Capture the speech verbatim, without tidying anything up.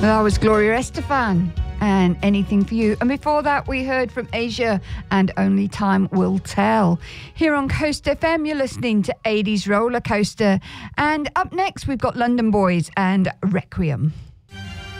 That was Gloria Estefan and Anything for You. And before that, we heard from Asia and Only Time Will Tell. Here on Coast F M, you're listening to eighties Roller Coaster. And up next, we've got London Boys and Requiem.